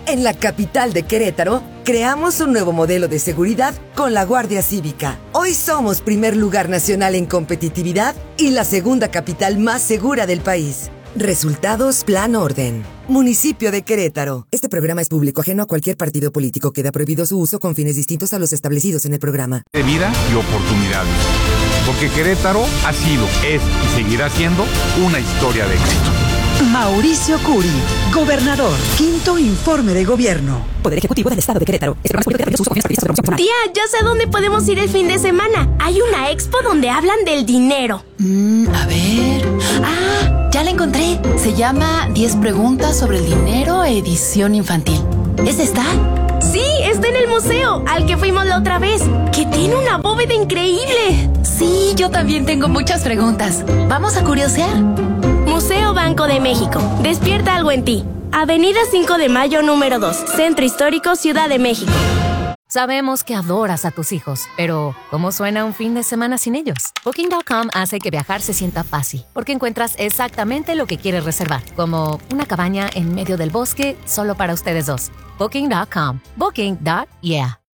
En la capital de Querétaro, creamos un nuevo modelo de seguridad con la Guardia Cívica. Hoy somos primer lugar nacional en competitividad y la segunda capital más segura del país. Resultados Plan Orden. Municipio de Querétaro. Este programa es público, ajeno a cualquier partido político. Queda prohibido su uso con fines distintos a los establecidos en el programa. De vida y oportunidades. Porque Querétaro ha sido, es y seguirá siendo una historia de éxito. Mauricio Curi, gobernador. Quinto informe de gobierno. Poder Ejecutivo del Estado de Querétaro. Tía, ya sé dónde podemos ir el fin de semana. Hay una expo donde hablan del dinero. A ver. Ya la encontré. Se llama 10 preguntas sobre el dinero, edición infantil. ¿Es esta? Sí, está en el museo, al que fuimos la otra vez, que tiene una bóveda increíble. Sí, yo también tengo muchas preguntas. Vamos a curiosear. Museo Banco de México. Despierta algo en ti. Avenida 5 de Mayo, número 2. Centro Histórico, Ciudad de México. Sabemos que adoras a tus hijos, pero ¿cómo suena un fin de semana sin ellos? Booking.com hace que viajar se sienta fácil, porque encuentras exactamente lo que quieres reservar, como una cabaña en medio del bosque solo para ustedes dos. Booking.com. Booking.yeah.